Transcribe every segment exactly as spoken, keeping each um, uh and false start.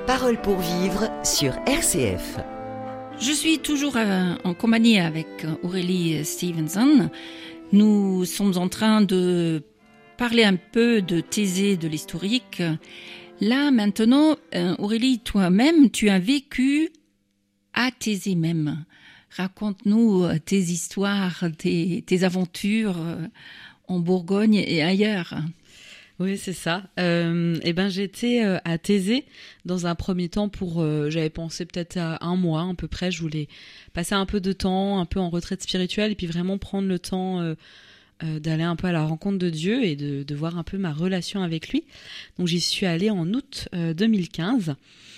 Parole pour vivre sur R C F. Je suis toujours euh, en compagnie avec Aurélie Stevenson. Nous sommes en train de parler un peu de Thésée, de l'historique. Là, maintenant, euh, Aurélie, toi-même, tu as vécu à Thésée même. Raconte-nous euh, tes histoires, tes, tes aventures euh, en Bourgogne et ailleurs. Oui, c'est ça. Euh, et ben, j'étais euh, à Thésée dans un premier temps pour, euh, j'avais pensé peut-être à un mois à peu près. Je voulais passer un peu de temps, un peu en retraite spirituelle, et puis vraiment prendre le temps euh, euh, d'aller un peu à la rencontre de Dieu et de, de voir un peu ma relation avec lui. Donc, j'y suis allée en août euh, deux mille quinze.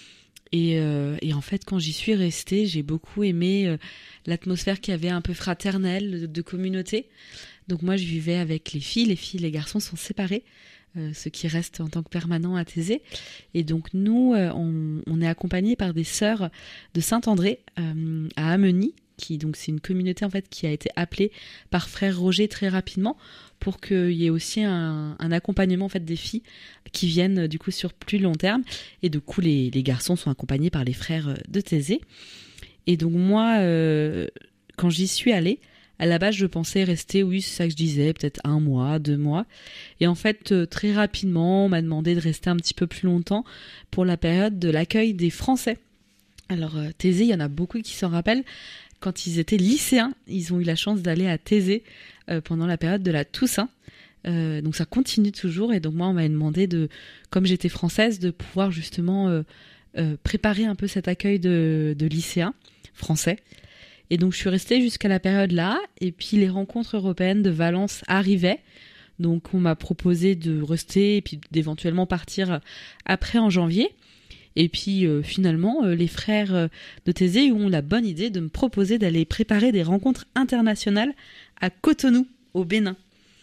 Et, euh, et en fait, quand j'y suis restée, j'ai beaucoup aimé euh, l'atmosphère qui avait un peu fraternelle, de, de communauté. Donc moi, je vivais avec les filles. Les filles et les garçons sont séparés. Euh, ceux qui restent en tant que permanents à Thésée. Et donc nous, euh, on, on est accompagnés par des sœurs de Saint-André euh, à Ameny, qui donc c'est une communauté en fait qui a été appelée par frère Roger très rapidement pour qu'il y ait aussi un, un accompagnement en fait des filles qui viennent du coup sur plus long terme. Et du coup, les, les garçons sont accompagnés par les frères de Thésée. Et donc moi, euh, quand j'y suis allée, à la base, je pensais rester, oui, c'est ça que je disais, peut-être un mois, deux mois. Et en fait, euh, très rapidement, on m'a demandé de rester un petit peu plus longtemps pour la période de l'accueil des Français. Alors, euh, Thésée, il y en a beaucoup qui s'en rappellent. Quand ils étaient lycéens, ils ont eu la chance d'aller à Thésée euh, pendant la période de la Toussaint. Euh, donc, ça continue toujours. Et donc, moi, on m'avait demandé, de, comme j'étais française, de pouvoir justement euh, euh, préparer un peu cet accueil de, de lycéens français. Et donc, je suis restée jusqu'à la période là. Et puis, les rencontres européennes de Valence arrivaient. Donc, on m'a proposé de rester et puis d'éventuellement partir après en janvier. Et puis, euh, finalement, euh, les frères euh, de Thésée ont la bonne idée de me proposer d'aller préparer des rencontres internationales à Cotonou, au Bénin.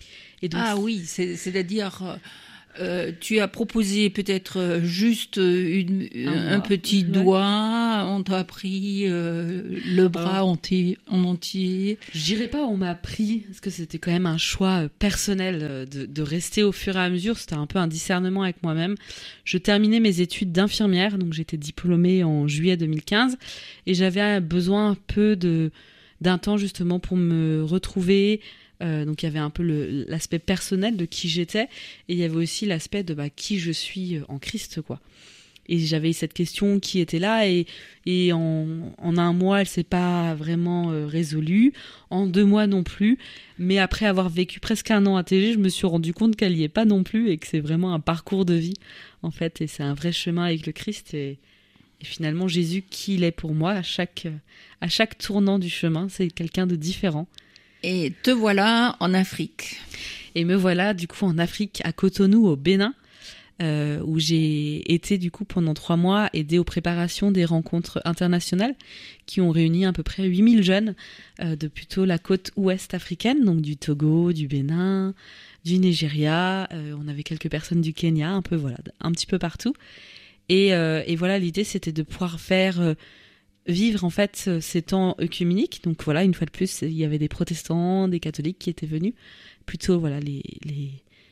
Et donc, ah oui, c'est, c'est-à-dire... Euh, tu as proposé peut-être juste une, un, un petit ouais. doigt, on t'a pris euh, le bras en, t- en entier. Je dirais pas on m'a pris, parce que c'était quand même un choix personnel de, de rester au fur et à mesure. C'était un peu un discernement avec moi-même. Je terminais mes études d'infirmière, donc j'étais diplômée en juillet deux mille quinze, et j'avais besoin un peu de, d'un temps justement pour me retrouver. Euh, donc il y avait un peu le, l'aspect personnel de qui j'étais, et il y avait aussi l'aspect de bah, qui je suis en Christ, quoi. Et j'avais cette question qui était là, et, et en, en un mois elle s'est pas vraiment euh, résolue, en deux mois non plus, mais après avoir vécu presque un an à Thésée, je me suis rendu compte qu'elle y est pas non plus, et que c'est vraiment un parcours de vie en fait, et c'est un vrai chemin avec le Christ, et, et finalement Jésus qui il est pour moi à chaque, à chaque tournant du chemin, c'est quelqu'un de différent. Et te voilà en Afrique. Et me voilà du coup en Afrique, à Cotonou, au Bénin, euh, où j'ai été du coup pendant trois mois aidée aux préparations des rencontres internationales qui ont réuni à peu près huit mille jeunes euh, de plutôt la côte ouest africaine, donc du Togo, du Bénin, du Nigeria. Euh, on avait quelques personnes du Kenya, un peu voilà, un petit peu partout. Et, euh, et voilà, l'idée c'était de pouvoir faire euh, vivre en fait ces temps œcuméniques. Donc voilà, une fois de plus, il y avait des protestants, des catholiques qui étaient venus, plutôt voilà les, les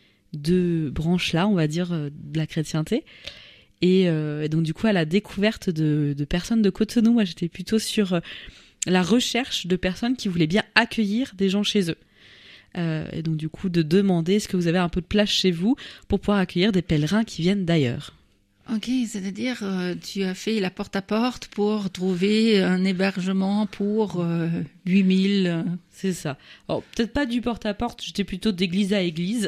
deux branches là, on va dire, de la chrétienté. Et, euh, et donc du coup, à la découverte de, de personnes de Cotonou, moi j'étais plutôt sur la recherche de personnes qui voulaient bien accueillir des gens chez eux. Euh, et donc du coup, de demander est-ce que vous avez un peu de place chez vous pour pouvoir accueillir des pèlerins qui viennent d'ailleurs. Ok, c'est-à-dire euh, tu as fait la porte-à-porte pour trouver un hébergement pour euh, huit mille. C'est ça. Alors, peut-être pas du porte-à-porte, j'étais plutôt d'église à église.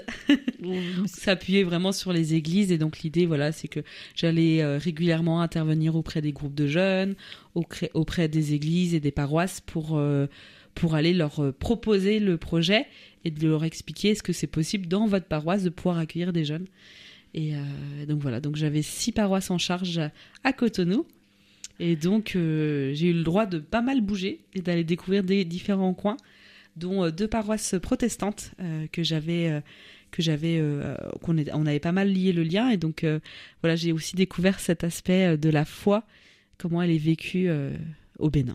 S'appuyer vraiment sur les églises. Et donc l'idée, voilà, c'est que j'allais euh, régulièrement intervenir auprès des groupes de jeunes, auprès, auprès des églises et des paroisses pour, euh, pour aller leur euh, proposer le projet et de leur expliquer ce que c'est possible dans votre paroisse de pouvoir accueillir des jeunes. Et euh, donc voilà, donc j'avais six paroisses en charge à Cotonou. Et donc euh, j'ai eu le droit de pas mal bouger et d'aller découvrir des différents coins, dont euh, deux paroisses protestantes euh, que j'avais, euh, que j'avais, euh, qu'on est, on avait pas mal lié le lien. Et donc euh, voilà, j'ai aussi découvert cet aspect de la foi, comment elle est vécue euh, au Bénin.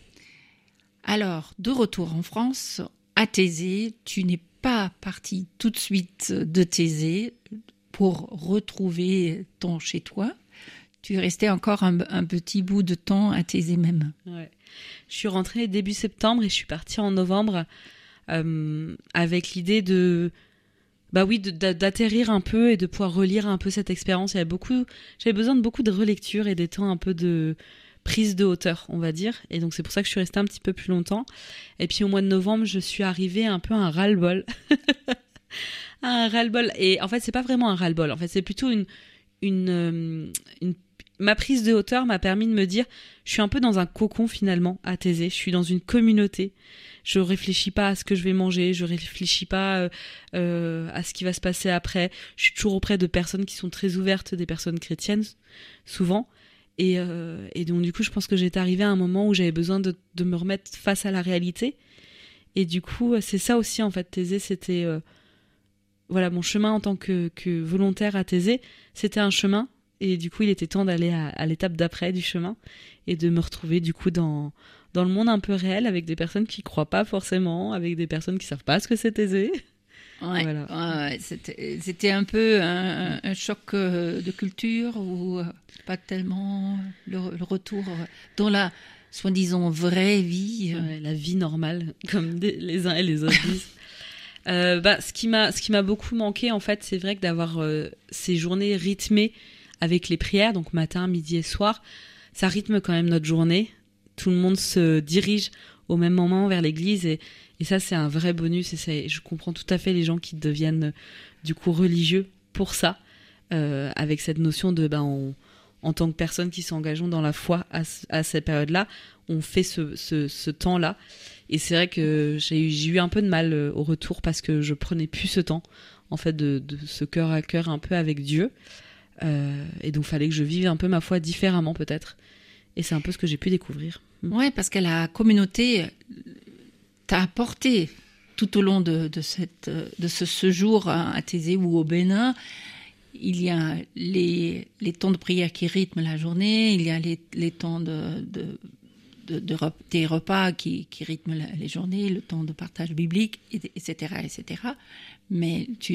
Alors, de retour en France, à Thésée, tu n'es pas partie tout de suite de Thésée pour retrouver ton chez-toi. tu es resté encore un, un petit bout de temps à Thésée même. Ouais. Je suis rentrée début septembre et je suis partie en novembre euh, avec l'idée de, bah oui, de, d'atterrir un peu et de pouvoir relire un peu cette expérience. Il y avait beaucoup, j'avais besoin de beaucoup de relecture et des temps un peu de prise de hauteur, on va dire. Et donc c'est pour ça que je suis restée un petit peu plus longtemps. Et puis au mois de novembre, je suis arrivée un peu à un ras-le-bol. un ras-le-bol. Et en fait, c'est pas vraiment un ras-le-bol. En fait, c'est plutôt une, une, une, une ma prise de hauteur m'a permis de me dire, je suis un peu dans un cocon finalement à Thésée, je suis dans une communauté, je réfléchis pas à ce que je vais manger, je réfléchis pas euh, euh, à ce qui va se passer après, je suis toujours auprès de personnes qui sont très ouvertes, des personnes chrétiennes souvent, et, euh, et donc du coup je pense que j'étais arrivée à un moment où j'avais besoin de, de me remettre face à la réalité, et du coup c'est ça aussi en fait, Thésée c'était, euh, voilà, mon chemin en tant que, que volontaire à Thésée, c'était un chemin. Et du coup, il était temps d'aller à, à l'étape d'après du chemin et de me retrouver du coup dans, dans le monde un peu réel avec des personnes qui croient pas forcément, avec des personnes qui savent pas ce que c'est Thésée. Ouais, voilà. ouais c'était, c'était un peu un, un choc de culture ou pas tellement le, le retour dans la soi-disant vraie vie. Ouais, la vie normale, comme des, les uns et les autres disent. euh, bah, ce qui m'a, ce qui m'a beaucoup manqué en fait, c'est vrai que d'avoir euh, ces journées rythmées avec les prières, donc matin, midi et soir, ça rythme quand même notre journée. Tout le monde se dirige au même moment vers l'église et, et ça, c'est un vrai bonus. Et c'est, je comprends tout à fait les gens qui deviennent du coup religieux pour ça, euh, avec cette notion de, ben, on, en tant que personne qui s'engageons dans la foi à, à cette période-là, on fait ce, ce, ce temps-là. Et c'est vrai que j'ai eu, j'ai eu un peu de mal au retour parce que je prenais plus ce temps, en fait, de, de ce cœur à cœur un peu avec Dieu. Euh, et donc, il fallait que je vive un peu ma foi différemment, peut-être. Et c'est un peu ce que j'ai pu découvrir. Oui, parce que la communauté t'a apporté tout au long de, de, cette, de ce séjour à Thésée ou au Bénin. Il y a les, les temps de prière qui rythment la journée, il y a les, les temps de, de, de, de, des repas qui, qui rythment la, les journées, le temps de partage biblique, et cetera, et cetera. Mais tu